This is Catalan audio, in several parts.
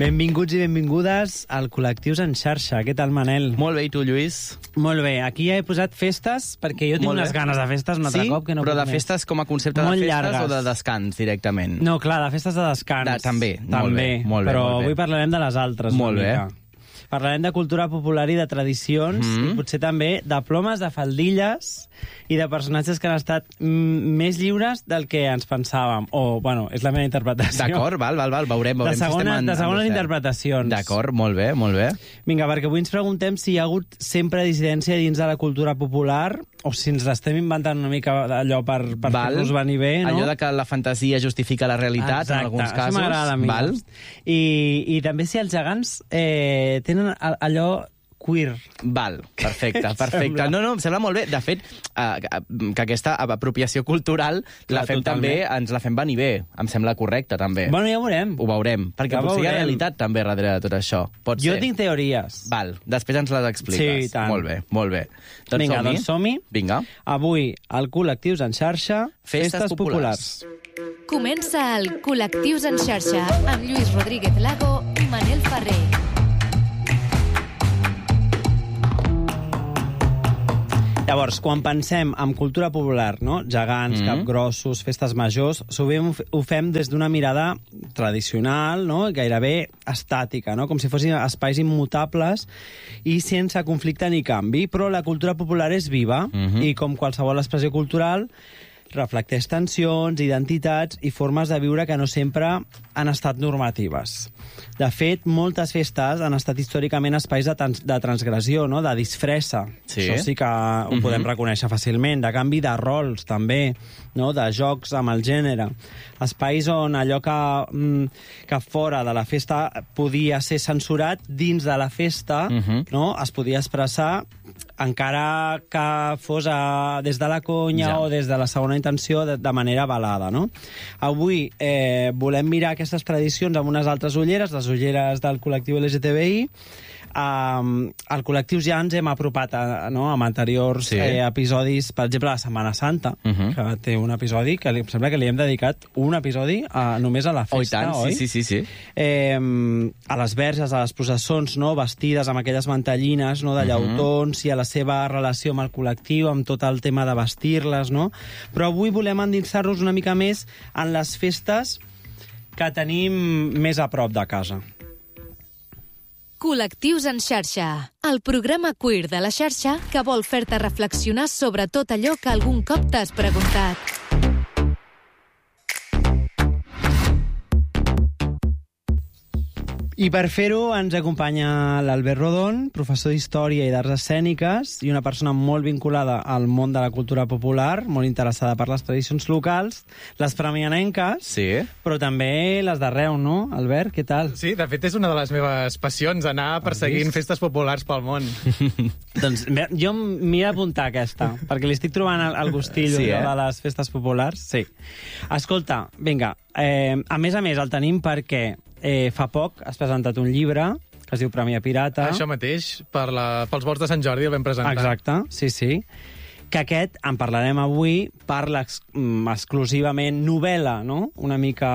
Benvinguts i benvingudes al Col·lectius en xarxa. Què tal, Manel? Molt bé, i tu, Lluís? Molt bé. Aquí ja he posat festes, perquè jo tinc unes ganes de festes un altre cop que no però puc de més. festes com a concepte Molt de festes llargues. o de descans, directament? No, clar, de festes de descans. També, molt bé, molt bé, però molt bé. avui parlarem de les altres. Molt una bé. mica. Parlarem de cultura popular i de tradicions, i potser també de plomes, de faldilles i de personatges que han estat més lliures del que ens pensàvem. O, bueno, és la meva interpretació. D'acord, val, veurem De si estem en... segones interpretacions. D'acord, molt bé, molt bé. Vinga, perquè avui ens preguntem si hi ha hagut sempre dissidència dins de la cultura popular o si ens l'estem inventant una mica allò per fer-nos venir bé, no? Allò de que la fantasia justifica la realitat, en alguns casos. Això m'agrada a mi. Val? I també si els gegants tenen allò queer. Val, perfecte. No, em sembla molt bé. De fet, que aquesta apropiació cultural la fem també, ens la fem venir bé. Em sembla correcte, també. Bueno, ja ho veurem. Ho veurem, perquè potser hi ha realitat també darrere de tot això. Pot ser. Jo tinc teories. Val, després ens les expliques. Sí, tant. Molt bé, molt bé. Vinga, doncs som-hi. Vinga. Avui, al Col·lectius en xarxa, festes populars. Comença el Col·lectius en xarxa amb Lluís Rodríguez Lago i Manel Ferrer. Llavors, quan pensem en cultura popular, no? Gegants, capgrossos, festes majors, sovint ho fem des d'una mirada tradicional, no? Gairebé estàtica, no? Com si fossin espais immutables i sense conflicte ni canvi. Però la cultura popular és viva i, com qualsevol expressió cultural, reflecteix tensions, identitats i formes de viure que no sempre han estat normatives. De fet, moltes festes han estat històricament espais de transgressió, no? De disfressa. Sí. Això sí que ho podem reconèixer fàcilment. De canvi de rols, també, no? De jocs amb el gènere. Espais on allò que fora de la festa podia ser censurat, dins de la festa no? Es podia expressar, encara que fos des de la conya o des de la segona intenció, de manera velada, no? Avui volem mirar aquestes tradicions amb unes altres ulleres, les ulleres del col·lectiu LGTBI. Al col·lectiu ja ens hem apropat amb anteriors episodis, per exemple, la Setmana Santa, que té un episodi que em sembla que li hem dedicat un episodi només a la festa, oi? Sí. A les verges, a les processons, no? Vestides amb aquelles mantellines, no? De llautons, i a la seva relació amb el col·lectiu, amb tot el tema de vestir-les, no? Però avui volem endinsar-nos una mica més en les festes que tenim més a prop de casa. Col·lectius en xarxa, el programa queer de la xarxa que vol fer-te reflexionar sobre tot allò que algun cop t'has preguntat. I per fer-ho ens acompanya l'Albert Rodon, professor d'Història i d'Arts Escèniques i una persona molt vinculada al món de la cultura popular, molt interessada per les tradicions locals, les premianenques, però també les d'arreu, no, Albert? Què tal? Sí, de fet és una de les meves passions, anar perseguint festes populars pel món. Doncs jo m'hi he d'apuntar aquesta, perquè li estic trobant el gustillo de les festes populars. Sí. Escolta, vinga, a més el tenim perquè fa poc has presentat un llibre que es diu Premià Pirata. Això mateix, pels volts de Sant Jordi el vam presentar. Exacte, sí. Que aquest, en parlarem avui, parla exclusivament novel·la, no? Una mica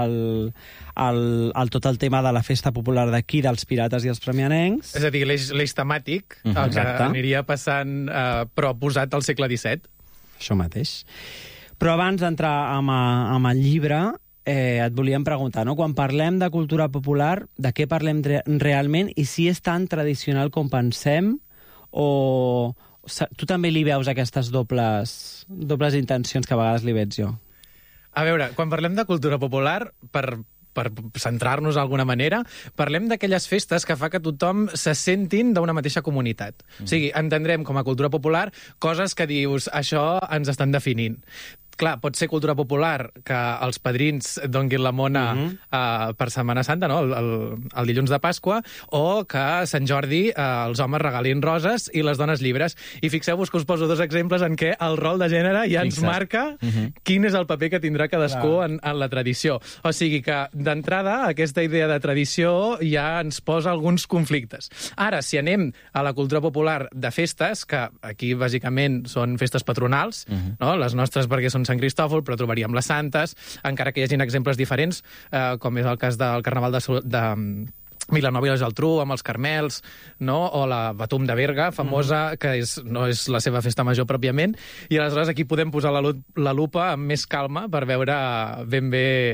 tot el tema de la festa popular d'aquí, dels pirates i els premianencs. És a dir, l'eix temàtic, el que aniria passant, però posat al segle XVII. Això mateix. Però abans d'entrar amb el llibre, et volíem preguntar, no? Quan parlem de cultura popular, de què parlem realment i si és tan tradicional com pensem o tu també li veus aquestes dobles intencions que a vegades li veig jo? A veure, quan parlem de cultura popular, per centrar-nos d'alguna manera, parlem d'aquelles festes que fa que tothom se sentin d'una mateixa comunitat. O sigui, entendrem com a cultura popular coses que dius, això ens estan definint. Clar, pot ser cultura popular que els padrins donguin la mona per Setmana Santa, no? El dilluns de Pasqua, o que a Sant Jordi els homes regalin roses i les dones llibres. I fixeu-vos que us poso dos exemples en què el rol de gènere ja ens marca quin és el paper que tindrà cadascú en la tradició. O sigui que, d'entrada, aquesta idea de tradició ja ens posa alguns conflictes. Ara, si anem a la cultura popular de festes, que aquí bàsicament són festes patronals, no? Les nostres perquè són Sant Cristòfol, però trobaríem les santes, encara que hi hagin exemples diferents, com és el cas del Carnaval Vilanova i la Geltrú, amb els Carmels, no? O la Batum de Berga, famosa, que no és la seva festa major pròpiament, i aleshores aquí podem posar la lupa amb més calma per veure ben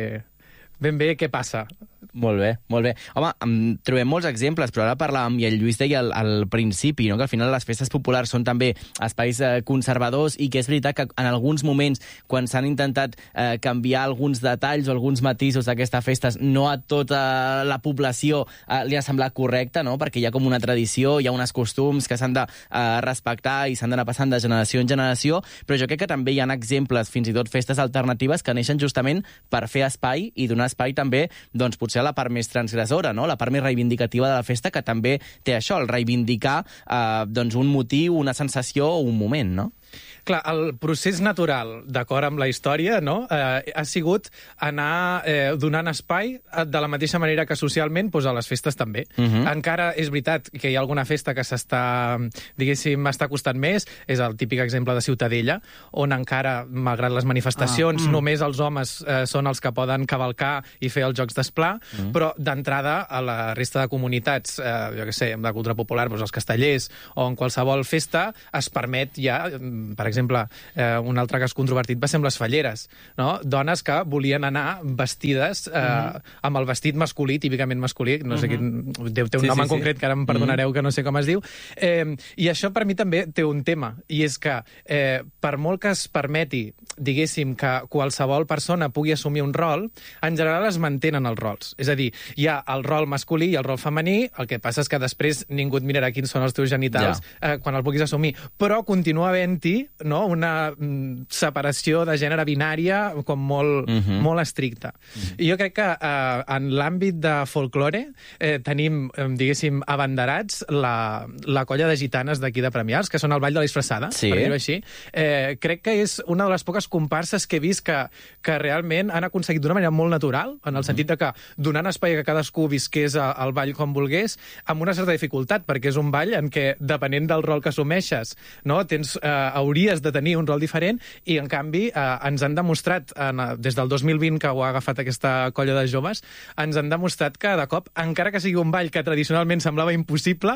bé què passa. Molt bé, molt bé. Home, trobem molts exemples, però ara parlàvem, i el Lluís deia al principi, no? Que al final les festes populars són també espais conservadors i que és veritat que en alguns moments, quan s'han intentat canviar alguns detalls o alguns matisos d'aquestes festes, no a tota la població li ha semblat correcte, no? Perquè hi ha com una tradició, hi ha uns costums que s'han de respectar i s'han d'anar passant de generació en generació, però jo crec que també hi ha exemples, fins i tot festes alternatives, que neixen justament per fer espai i donar espai també, doncs, potser la part més transgressora, no? La part més reivindicativa de la festa, que també té això, el reivindicar doncs un motiu, una sensació o un moment, no? Clar, el procés natural, d'acord amb la història, no? Ha sigut anar donant espai de la mateixa manera que socialment, doncs a les festes també. Encara és veritat que hi ha alguna festa que s'està, diguéssim, està costant més, és el típic exemple de Ciutadella, on encara, malgrat les manifestacions, només els homes són els que poden cavalcar i fer els jocs d'esplà, però d'entrada a la resta de comunitats, jo què sé, de cultura popular, doncs els castellers o en qualsevol festa, es permet ja, per exemple, un altre cas controvertit va ser amb les falleres, no? Dones que volien anar vestides amb el vestit masculí, típicament masculí, no sé quin, té un nom en concret que ara em perdonareu que no sé com es diu, i això per mi també té un tema, i és que per molt que es permeti, diguéssim, que qualsevol persona pugui assumir un rol, en general es mantenen els rols. És a dir, hi ha el rol masculí i el rol femení, el que passa és que després ningú et mirarà quins són els teus genitals quan el puguis assumir, però continua havent-hi, no? Una separació de gènere binària com molt estricta. I jo crec que en l'àmbit de folklore tenim, diguéssim, abanderats la colla de gitanes d'aquí de Premià, que són el Ball de la Disfressada, per dir-ho així. Crec que és una de les poques comparses que he vist que realment han aconseguit d'una manera molt natural, en el sentit de que donant espai a que cadascú visqués el ball com volgués, amb una certa dificultat, perquè és un ball en què, depenent del rol que assumeixes, no? Hauries de tenir un rol diferent, i en canvi ens han demostrat, des del 2020 que ho ha agafat aquesta colla de joves, ens han demostrat que de cop, encara que sigui un ball que tradicionalment semblava impossible,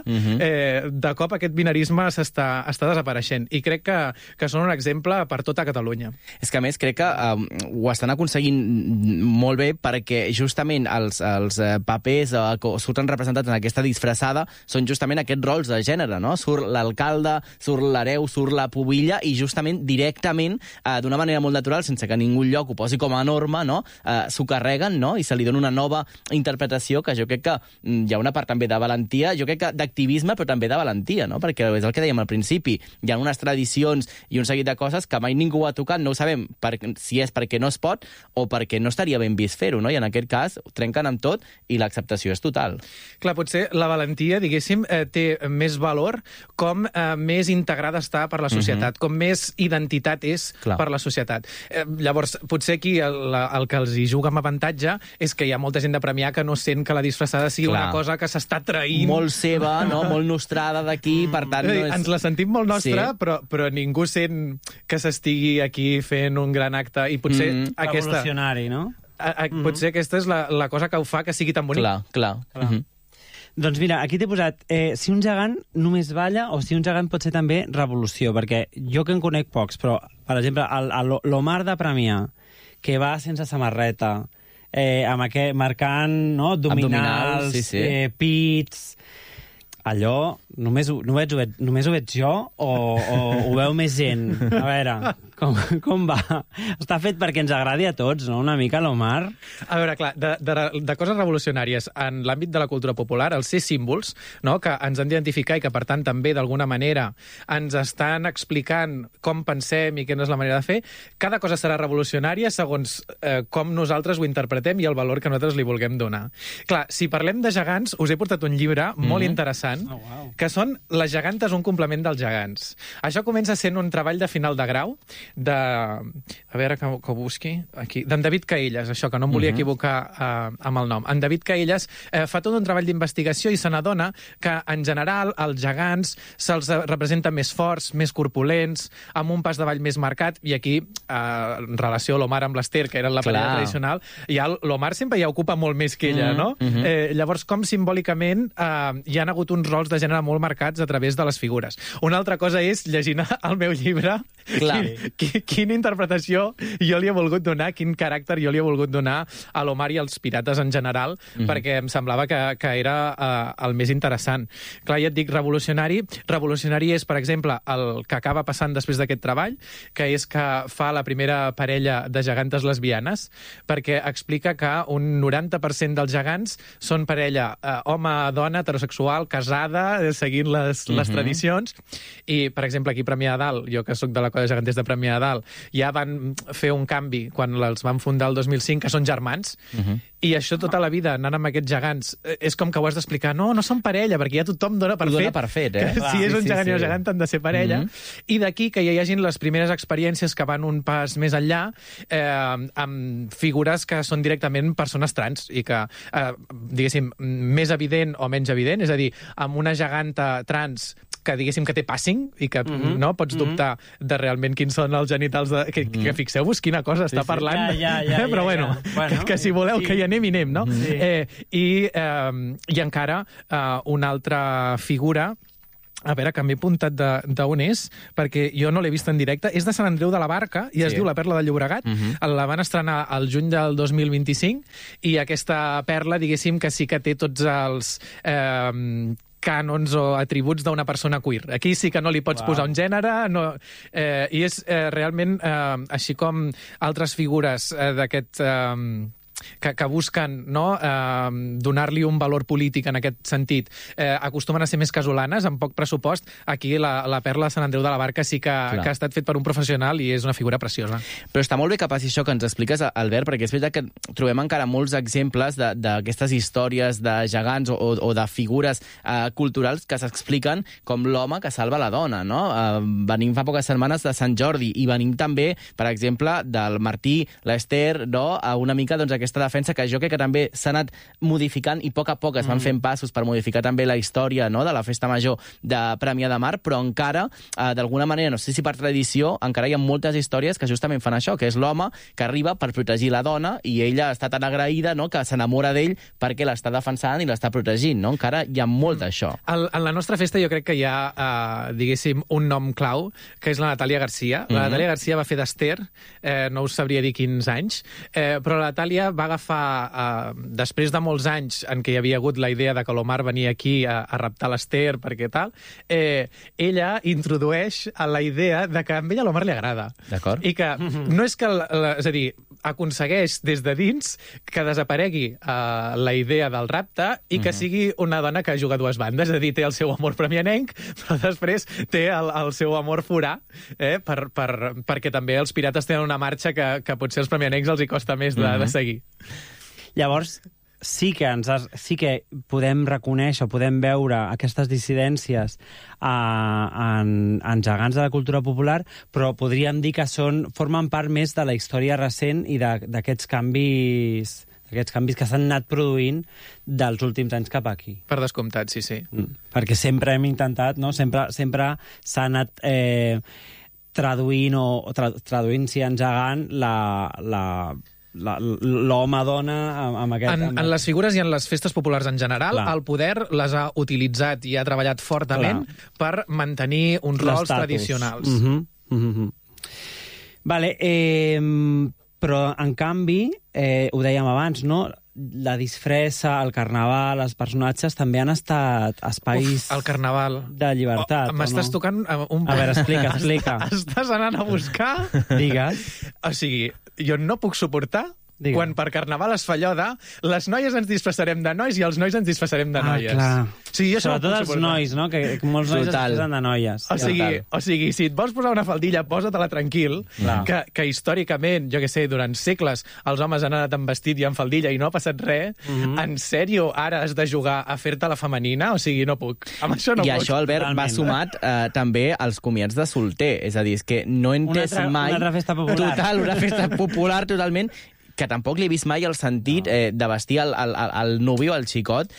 de cop aquest binarisme està desapareixent, i crec que són un exemple per tota Catalunya. És que a més crec que ho estan aconseguint molt bé, perquè justament els papers que surten representats en aquesta disfressada són justament aquests rols de gènere, no? Surt l'alcalde, surt l'hereu, surt la pubilla, i justament directament, d'una manera molt natural, sense que ningú lloc ho posi com a norma, no? S'ho carreguen, no? I se li dona una nova interpretació, que jo crec que hi ha una part també de valentia, jo crec que d'activisme, però també de valentia, no? Perquè és el que dèiem al principi, hi ha unes tradicions i un seguit de coses que mai ningú ha tocat, no ho sabem si és perquè no es pot o perquè no estaria ben vist fer-ho, no? I en aquest cas ho trenquen amb tot i l'acceptació és total. Clar, potser la valentia, diguéssim, té més valor com més integrada està per la societat, com més identitat és per la societat. Llavors, potser aquí el que els hi juga amb avantatge és que hi ha molta gent de Premià que no sent que la disfressada sigui una cosa que s'està traint. Molt seva, no? Molt nostrada d'aquí, per tant... Ens la sentim molt nostra, però ningú sent que s'estigui aquí fent un gran acte, i potser aquesta... Revolucionari, no? Potser aquesta és la cosa que ho fa que sigui tan bonic. Clar. Doncs mira, aquí t'he posat si un gegant només balla o si un gegant pot ser també revolució, perquè jo que en conec pocs, però, per exemple, l'Omar de Premià, que va sense samarreta, marcant abdominals, pits... Allò, només ho veig jo o ho veu més gent? A veure, com va? Està fet perquè ens agradi a tots, no?, una mica l'Omar. A veure, clar, de coses revolucionàries en l'àmbit de la cultura popular, els ser símbols, no?, que ens han d'identificar i que, per tant, també, d'alguna manera, ens estan explicant com pensem i quina és la manera de fer, cada cosa serà revolucionària segons com nosaltres ho interpretem i el valor que nosaltres li vulguem donar. Clar, si parlem de gegants, us he portat un llibre molt interessant, que són Les gegantes, un complement dels gegants. Això comença sent un treball de final de grau, A veure que ho busqui aquí. D'en David Caelles, això, que no em volia equivocar amb el nom. En David Caelles fa tot un treball d'investigació i se n'adona que, en general, els gegants se'ls representen més forts, més corpulents, amb un pas d'avall més marcat, i aquí, en relació a l'Omar amb l'Ester, que era la parella tradicional, ja l'Omar sempre ja ocupa molt més que ella, no? Llavors, com simbòlicament hi han hagut uns rols de gènere molt marcats a través de les figures. Una altra cosa és, llegint el meu llibre, quina interpretació jo li he volgut donar, quin caràcter jo li he volgut donar a l'Omar i als pirates en general, perquè em semblava que era el més interessant. Clar, ja et dic, revolucionari. Revolucionari és, per exemple, el que acaba passant després d'aquest treball, que és que fa la primera parella de gegantes lesbianes, perquè explica que un 90% dels gegants són parella home-dona, heterosexual, casada, seguint les tradicions. I, per exemple, aquí a Premià de Dalt, jo que sóc de la Colla de Geganters de Premià de Dalt, ja van fer un canvi quan els van fundar el 2005, que són germans, i això tota la vida, anant amb aquests gegants, és com que ho has d'explicar. No són parella, perquè ja tothom dona per fet. Si és un gegant i una geganta han de ser parella. I d'aquí que ja hi hagin les primeres experiències que van un pas més enllà, amb figures que són directament persones trans, i que, diguéssim, més evident o menys evident, és a dir, amb una geganta trans que, diguéssim, que té passing i que no pots dubtar de realment quins són els genitals que fixeu-vos quina cosa està parlant. Però bueno, que si voleu que hi anem, no? I encara una altra figura, a veure, que m'he apuntat d'on és, perquè jo no l'he vist en directe, és de Sant Andreu de la Barca, i es diu La Perla de Llobregat. La van estrenar al juny del 2025, i aquesta perla, diguéssim, que sí que té tots els cànons o atributs d'una persona queer. Aquí sí que no li pots posar un gènere, i és realment, així com altres figures d'aquest... que busquen donar-li un valor polític en aquest sentit, acostumen a ser més casolanes, amb poc pressupost. Aquí la Perla de Sant Andreu de la Barca sí que ha estat fet per un professional i és una figura preciosa. Però està molt bé que passi això que ens expliques, Albert, perquè és veritat que trobem encara molts exemples d'aquestes històries de gegants o de figures culturals que s'expliquen com l'home que salva la dona, no? Venim fa poques setmanes de Sant Jordi i venim també, per exemple, del Martí, l'Ester, una mica aquesta defensa que jo crec que també s'ha anat modificant i a poc es van fent passos per modificar també la història de la festa major de Premià de Mar, però encara, d'alguna manera, no sé si per tradició, encara hi ha moltes històries que justament fan això, que és l'home que arriba per protegir la dona i ella està tan agraïda que s'enamora d'ell perquè l'està defensant i l'està protegint. Encara hi ha molt d'això. En la nostra festa jo crec que hi ha, diguéssim, un nom clau, que és la Natàlia Garcia. La Natàlia Garcia va fer d'Ester, no us sabria dir quins anys, però la Natàlia va agafar, després de molts anys en què hi havia hagut la idea de que l'Omar venia aquí a raptar l'Ester, perquè tal, ella introdueix la idea de que a ella l'Omar li agrada. D'acord. I que no és que... És a dir, aconsegueix des de dins que desaparegui la idea del rapte i que sigui una dona que juga a dues bandes, és a dir, té el seu amor premianenc, però després té el seu amor forà, perquè també els pirates tenen una marxa que potser als premianencs els hi costa més de seguir. Llavors, sí que podem reconèixer, podem veure aquestes dissidències en gegants de la cultura popular, però podríem dir que formen part més de la història recent i d'aquests canvis que s'han anat produint dels últims anys cap aquí. Per descomptat, sí. Perquè sempre hem intentat, no? Sempre s'ha anat traduint en gegant l'home-dona amb aquest... En les figures i en les festes populars en general, el poder les ha utilitzat i ha treballat fortament per mantenir uns rols tradicionals. Vale, però, en canvi, ho dèiem abans, no? La disfressa, el carnaval, els personatges també han estat espais el carnaval de llibertat. M'estàs tocant un... A veure, explica. Estàs anant a buscar... Digues. O sigui, jo no puc suportar Digue'm. Quan per Carnaval es fa allò de les noies ens disfressarem de nois i els nois ens disfressarem de noies. Clar. Sí, jo Sobretot els nois, no? Que molts nois es disfressen de noies. O sigui, si et vols posar una faldilla, posa-te-la tranquil, que històricament, jo què sé, durant segles els homes han anat amb vestit i amb faldilla i no ha passat res. En sèrio, ara has de jugar a fer-te la femenina? O sigui, no puc. Amb això no puc. I això, Albert, va sumat també als comiats de solter. És a dir, és que no he entès mai... Una altra festa popular. Total, una festa popular totalment, que tampoc li he vist mai el sentit de vestir el nuvi o el xicot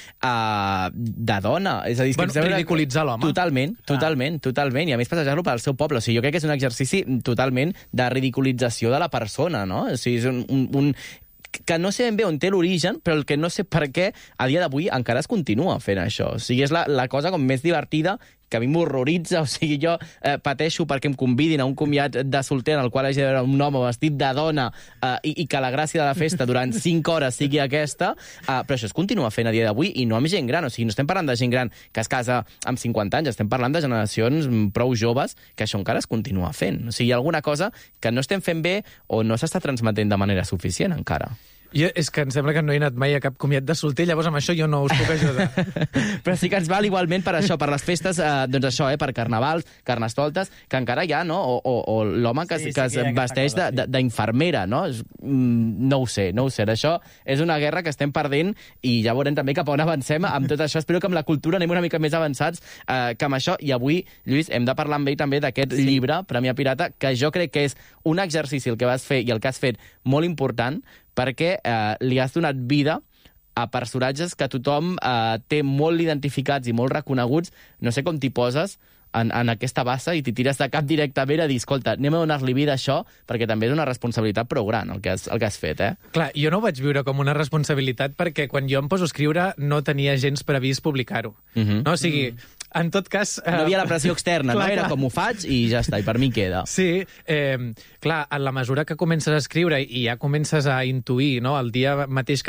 de dona. És a dir, ridiculitzar l'home. Totalment. I a més passejar-lo pel seu poble. O sigui, jo crec que és un exercici totalment de ridiculització de la persona, no? O sigui, és un que no sé ben bé on té l'origen, però el que no sé per què a dia d'avui encara es continua fent això. O sigui, és la cosa com més divertida, que a mi m'horroritza. O sigui, jo pateixo perquè em convidin a un comiat de solter en el qual hagi de veure un home vestit de dona i que la gràcia de la festa durant 5 hores sigui aquesta, però això es continua fent a dia d'avui i no amb gent gran. O sigui, no estem parlant de gent gran que es casa amb 50 anys, estem parlant de generacions prou joves que això encara es continua fent. O sigui, hi ha alguna cosa que no estem fent bé o no s'està transmetent de manera suficient encara. És que em sembla que no he anat mai a cap comiat de solter, llavors amb això jo no us puc ajudar. Però sí que ens val igualment per això, per les festes, doncs això, per carnavals, carnestoltes, que encara hi ha, no? O l'home que es vesteix d'infermera, no? No ho sé. Això és una guerra que estem perdent i ja veurem també cap on avancem amb tot això. Espero que amb la cultura anem una mica més avançats que amb això. I avui, Lluís, hem de parlar amb ell també d'aquest llibre, Premià Pirata, que jo crec que és un exercici el que vas fer i el que has fet molt important, perquè li has donat vida a personatges que tothom té molt identificats i molt reconeguts. No sé com t'hi poses en aquesta bassa i t'hi tires de cap directament a dir, escolta, anem a donar-li vida a això, perquè també és una responsabilitat prou gran el que has fet, eh? Clar, jo no ho vaig viure com una responsabilitat perquè quan jo em poso a escriure no tenia gens previst publicar-ho. No? O sigui, en tot cas... No hi havia la pressió externa, clar, no? Era com ho faig i ja està, i per mi queda. Sí, clar, en la mesura que comences a escriure i ja comences a intuir, no? El dia mateix que